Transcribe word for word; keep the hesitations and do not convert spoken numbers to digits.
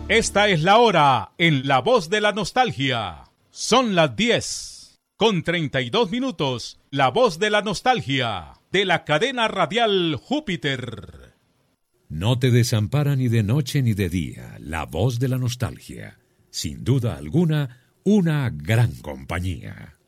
Esta es la hora en La Voz de la Nostalgia. Son las diez con treinta y dos minutos. La Voz de la Nostalgia de la cadena radial Júpiter. No te desampara ni de noche ni de día. La Voz de la Nostalgia. Sin duda alguna, una gran compañía.